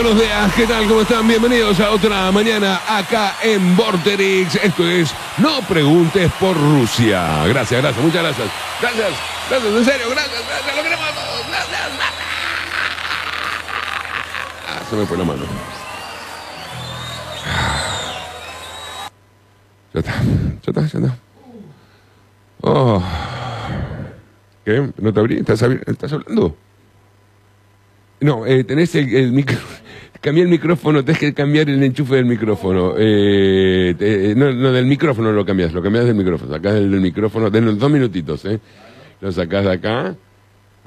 buenos días, ¿qué tal? ¿Cómo están? Bienvenidos a otra mañana acá en Vorterix. Esto es No Preguntes por Rusia. Gracias, muchas gracias. Gracias, en serio, gracias, lo queremos a todos. Gracias. Se me fue la mano. Ya está. Oh. ¿Qué? ¿No te abrí? ¿Estás hablando? No, tenés el micrófono. Cambié el micrófono, tenés que cambiar el enchufe del micrófono. No, del micrófono lo cambiás del micrófono. Sacás el del micrófono, den 2 minutitos, Lo sacás de acá.